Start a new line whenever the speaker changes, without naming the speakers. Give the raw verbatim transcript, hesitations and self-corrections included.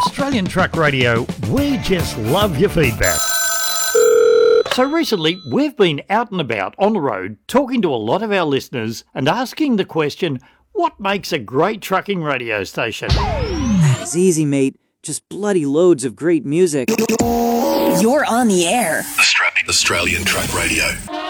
Australian Truck Radio, we just love your feedback. So recently, we've been out and about on the road talking to a lot of our listeners and asking the question, what makes a great trucking radio station?
That is easy, mate. Just bloody loads of great music.
You're on the air.
Australian Truck Radio.